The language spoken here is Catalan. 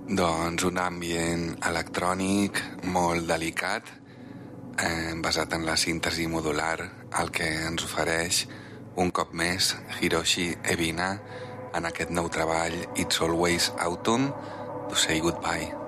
Doncs un ambient electrònic molt delicat, basat en la síntesi modular, el que ens ofereix un cop més Hiroshi Ebina en aquest nou treball It's Always Autumn to Say Goodbye.